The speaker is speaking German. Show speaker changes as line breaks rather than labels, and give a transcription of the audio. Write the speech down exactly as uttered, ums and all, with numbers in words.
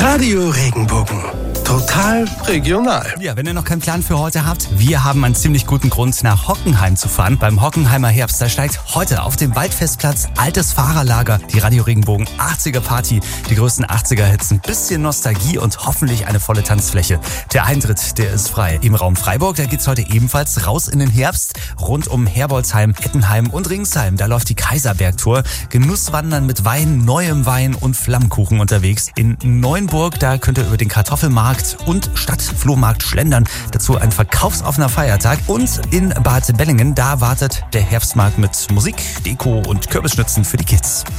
Radio Regenbogen. Total regional.
Ja, wenn ihr noch keinen Plan für heute habt, wir haben einen ziemlich guten Grund, nach Hockenheim zu fahren. Beim Hockenheimer Herbst, da steigt heute auf dem Waldfestplatz altes Fahrerlager, die Radio Regenbogen achtziger Party. Die größten achtziger-Hits, ein bisschen Nostalgie und hoffentlich eine volle Tanzfläche. Der Eintritt, der ist frei. Im Raum Freiburg, da geht's heute ebenfalls raus in den Herbst. Rund um Herbolzheim, Ettenheim und Ringsheim, da läuft die Kaiserbergtour. Genusswandern mit Wein, neuem Wein und Flammkuchen unterwegs. In Neuenburg, da könnt ihr über den Kartoffelmarkt und Stadtflohmarkt schlendern. Dazu ein verkaufsoffener Feiertag. Und in Bad Bellingen, da wartet der Herbstmarkt mit Musik, Deko und Kürbisschnitzen für die Kids.